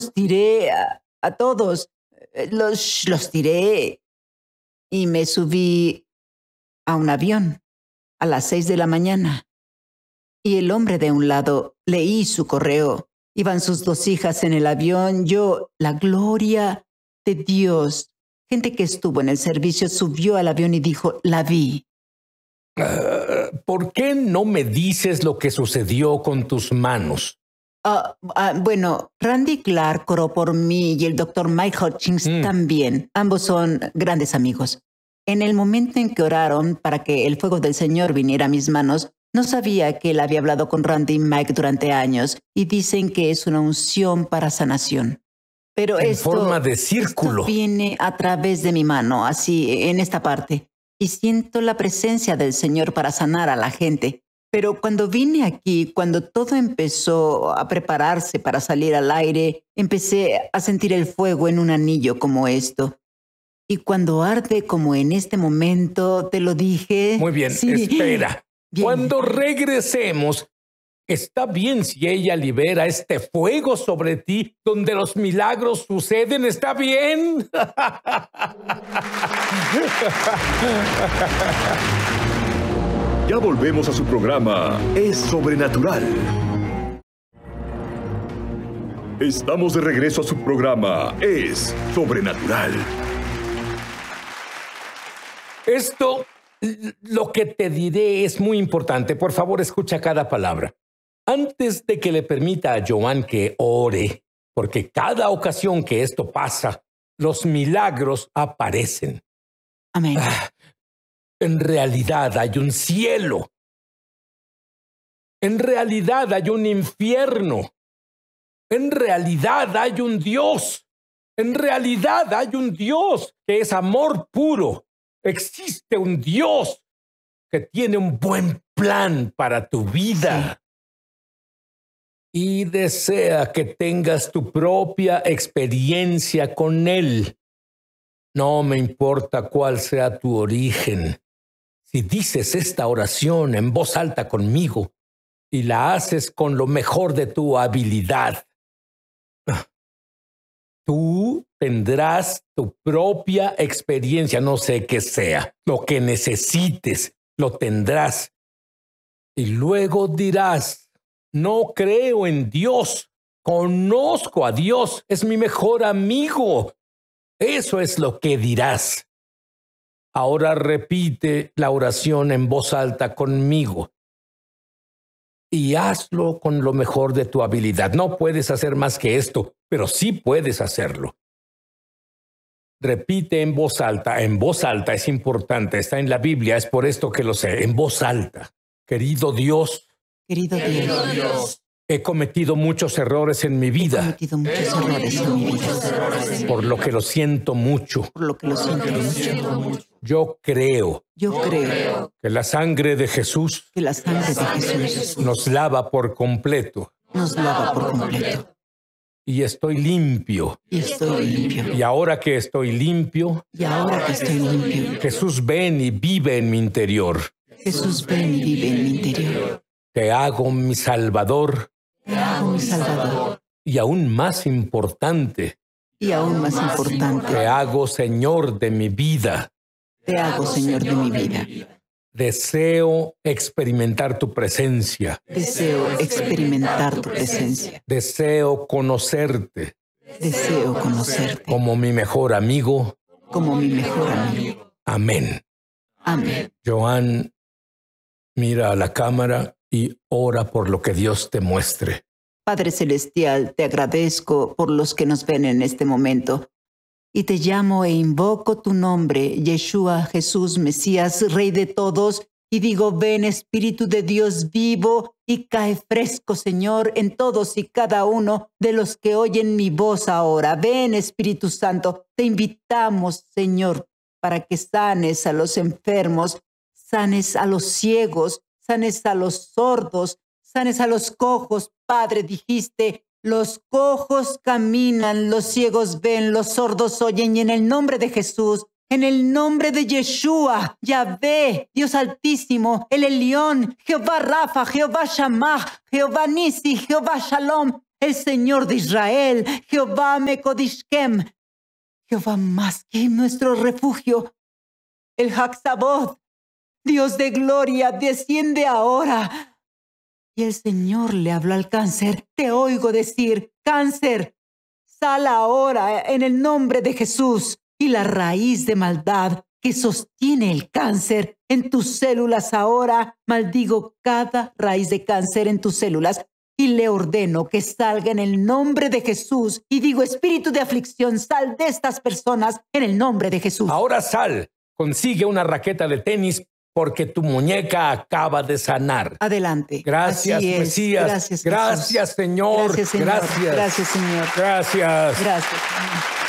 tiré a todos. Los tiré y me subí a un avión a las 6 de la mañana. Y el hombre de un lado, leí su correo. Iban sus 2 hijas en el avión. Yo, la gloria de Dios. Gente que estuvo en el servicio subió al avión y dijo, la vi. ¿Por qué no me dices lo que sucedió con tus manos? Bueno, Randy Clark oró por mí y el doctor Mike Hutchins también. Ambos son grandes amigos. En el momento en que oraron para que el fuego del Señor viniera a mis manos, no sabía que él había hablado con Randy y Mike durante años y dicen que es una unción para sanación. Pero en forma de círculo. Esto viene a través de mi mano, así, en esta parte. Y siento la presencia del Señor para sanar a la gente. Pero cuando vine aquí, cuando todo empezó a prepararse para salir al aire, empecé a sentir el fuego en un anillo como esto. Y cuando arde como en este momento, te lo dije. Muy bien, sí. Espera. Bien. Cuando regresemos, está bien si ella libera este fuego sobre ti, donde los milagros suceden, ¿está bien? Ya volvemos a su programa Es Sobrenatural. Estamos de regreso a su programa Es Sobrenatural. Esto, lo que te diré es muy importante. Por favor, escucha cada palabra. Antes de que le permita a Joan que ore, porque cada ocasión que esto pasa, los milagros aparecen. Amén. En realidad hay un cielo. En realidad hay un infierno. En realidad hay un Dios. En realidad hay un Dios que es amor puro. Existe un Dios que tiene un buen plan para tu vida. Y desea que tengas tu propia experiencia con Él. No me importa cuál sea tu origen. Si dices esta oración en voz alta conmigo y la haces con lo mejor de tu habilidad, tú tendrás tu propia experiencia, no sé qué sea. Lo que necesites, lo tendrás. Y luego dirás, no creo en Dios, conozco a Dios, es mi mejor amigo. Eso es lo que dirás. Ahora repite la oración en voz alta conmigo y hazlo con lo mejor de tu habilidad. No puedes hacer más que esto, pero sí puedes hacerlo. Repite en voz alta es importante, está en la Biblia, es por esto que lo sé, en voz alta. Querido Dios, he cometido muchos errores en mi vida. Por lo que lo siento mucho. Yo creo que la sangre de Jesús nos lava por completo. Y estoy limpio. Y ahora que estoy limpio, Jesús ven y vive en mi interior. Te hago mi Salvador. Y aún más importante, te hago Señor de mi vida. Deseo experimentar tu presencia. Deseo conocerte. Como mi mejor amigo. Amén. Joan, mira a la cámara y ora por lo que Dios te muestre. Padre Celestial, te agradezco por los que nos ven en este momento. Y te llamo e invoco tu nombre, Yeshua, Jesús, Mesías, Rey de todos, y digo, ven Espíritu de Dios vivo y cae fresco, Señor, en todos y cada uno de los que oyen mi voz ahora. Ven Espíritu Santo, te invitamos, Señor, para que sanes a los enfermos, sanes a los ciegos, sanes a los sordos, sanes a los cojos. Padre, dijiste, los cojos caminan, los ciegos ven, los sordos oyen, y en el nombre de Jesús, en el nombre de Yeshua, Yahvé, Dios Altísimo, el Elión, Jehová Rafa, Jehová Shammah, Jehová Nisi, Jehová Shalom, el Señor de Israel, Jehová Mekodishkem, Jehová Maskim, nuestro refugio, el Haxabod, Dios de gloria, desciende ahora. Y el Señor le habló al cáncer: te oigo decir, cáncer, sal ahora en el nombre de Jesús. Y la raíz de maldad que sostiene el cáncer en tus células ahora, maldigo cada raíz de cáncer en tus células y le ordeno que salga en el nombre de Jesús. Y digo, espíritu de aflicción, sal de estas personas en el nombre de Jesús. Ahora sal, consigue una raqueta de tenis porque tu muñeca acaba de sanar. Adelante. Gracias, Mesías. Gracias, gracias, Señor. Gracias, Señor. Gracias. Gracias, Señor. Gracias. Gracias, Señor.